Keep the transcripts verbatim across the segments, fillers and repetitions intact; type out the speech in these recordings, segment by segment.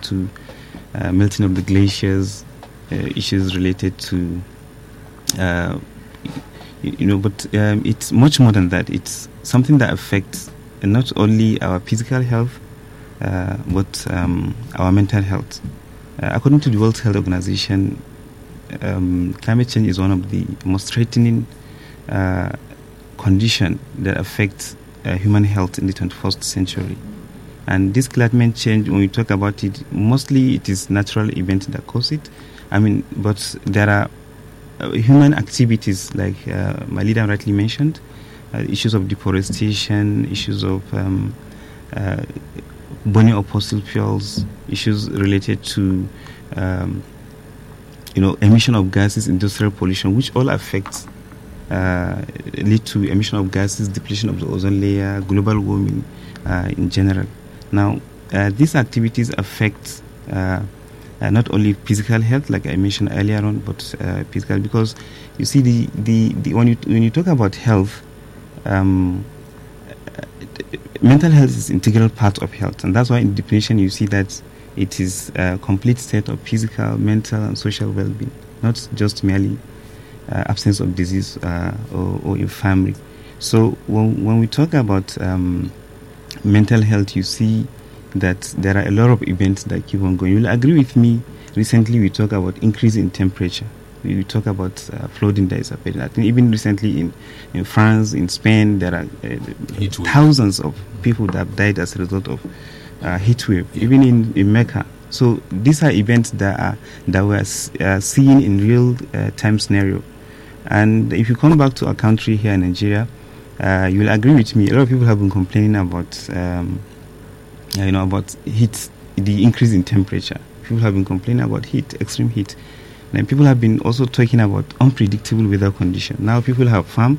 to uh, melting of the glaciers, uh, issues related to, uh, you know, but um, it's much more than that. It's something that affects not only our physical health, uh, but um, our mental health. Uh, according to the World Health Organization, um, climate change is one of the most threatening uh, conditions that affects uh, human health in the twenty-first century. And this climate change, when we talk about it, mostly it is natural events that cause it. I mean, but there are uh, human activities, like uh, my leader rightly mentioned, uh, issues of deforestation, issues of um, uh, burning of fossil fuels, issues related to, um, you know, emission of gases, industrial pollution, which all affect, uh, lead to emission of gases, depletion of the ozone layer, global warming uh, in general. Now, uh, these activities affect uh, uh, not only physical health, like I mentioned earlier on, but uh, physical, because you see, the, the, the when you when you talk about health, um, uh, mental health is an integral part of health, and that's why in the definition you see that it is a complete state of physical, mental, and social well-being, not just merely uh, absence of disease uh, or, or infirmary. So when when we talk about um, mental health, you see that there are a lot of events that keep on going. You'll agree with me. Recently, we talk about increase in temperature. We talk about uh, flooding that is happening. I think even recently in, in France, in Spain, there are uh, thousands of people that have died as a result of uh, heat wave. Yeah. Even in, in Mecca. So these are events that are that we're uh, seeing in real uh, time scenario. And if you come back to our country here in Nigeria, Uh, you will agree with me. A lot of people have been complaining about, um, you know, about heat, the increase in temperature. People have been complaining about heat, extreme heat. And people have been also talking about unpredictable weather conditions. Now people have farm,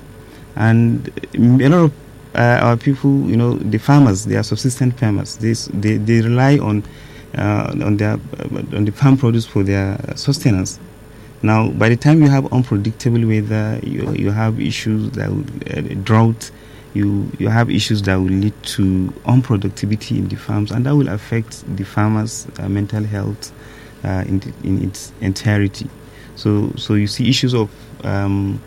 and a lot of uh, our people, you know, the farmers, they are subsistent farmers. They they, they rely on uh, on their uh, on the farm produce for their sustenance. Now, by the time you have unpredictable weather, you you have issues that will, uh, drought, you you have issues that will lead to unproductivity in the farms, and that will affect the farmers' uh, mental health uh, in the, in its entirety. So, so you see issues of um,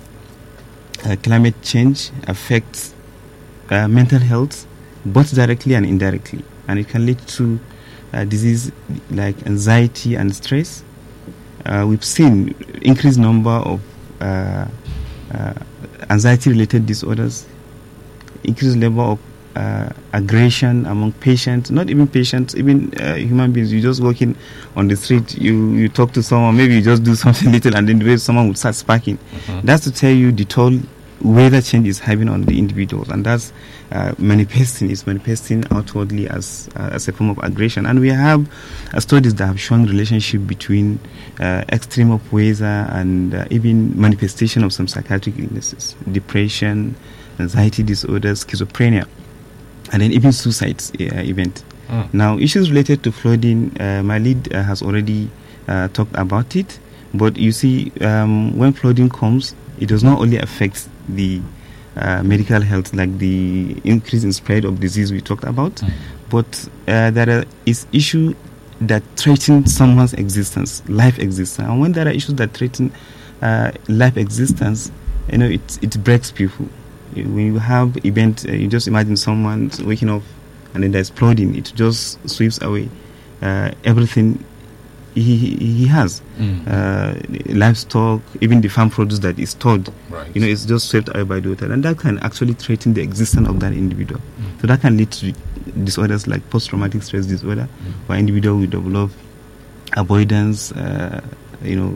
uh, climate change affect uh, mental health, both directly and indirectly, and it can lead to uh, disease like anxiety and stress. Uh, we've seen increased number of uh, uh, anxiety-related disorders, increased level of uh, aggression among patients, not even patients, even uh, human beings. You're just walking on the street, you, you talk to someone, maybe you just do something little, and then someone would start sparking. Mm-hmm. That's to tell you the toll weather change is having on the individuals, and that's uh, manifesting is manifesting outwardly as uh, as a form of aggression. And we have uh, studies that have shown relationship between uh, extreme of weather and uh, even manifestation of some psychiatric illnesses, depression, anxiety disorders, schizophrenia, and then even suicide uh, event. Mm. Now, issues related to flooding, uh, my lead uh, has already uh, talked about it, but you see, um, when flooding comes, it does not only affect the uh, medical health, like the increase in spread of disease we talked about, mm. but uh, there are, is issue that threaten someone's existence, life existence. And when there are issues that threaten uh, life existence, you know, it it breaks people. When you have event, uh, you just imagine someone waking up and then there's flooding. It just sweeps away uh, everything he he has, mm. uh, livestock, even the farm produce that is stored. Right. You know, it's just swept away by the water, and that can actually threaten the existence of that individual. Mm. So that can lead to disorders like post-traumatic stress disorder, mm. where individual will develop avoidance, uh, you know,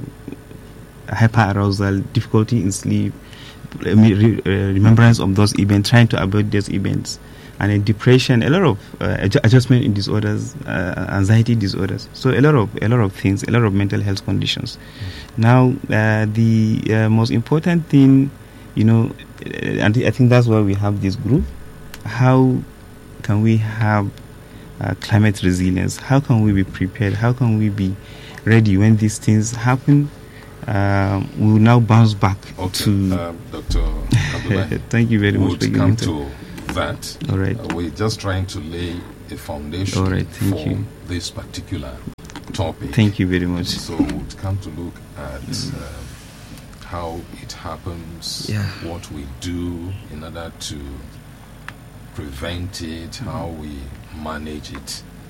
hyperarousal, difficulty in sleep, remembrance of those events, trying to avoid those events. And in depression, a lot of uh, adjustment in disorders, uh, anxiety disorders. So a lot of a lot of things, a lot of mental health conditions. Mm. Now, uh, the uh, most important thing, you know, and I think that's why we have this group. How can we have uh, climate resilience? How can we be prepared? How can we be ready when these things happen? Um, we will now bounce back okay. to um, Doctor Abdullahi. Thank you very we'll much for come giving to that. All right. Uh, we're just trying to lay a foundation All right, thank for you. this particular topic. Thank you very much. So we've come to look at uh, how it happens, Yeah. what we do in order to prevent it, how we manage it.